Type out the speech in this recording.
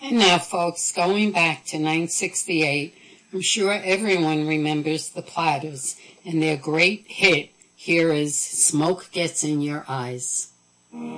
And now, folks, going back to 1968, I'm sure everyone remembers the Platters and their great hit, Here is Smoke Gets in Your Eyes.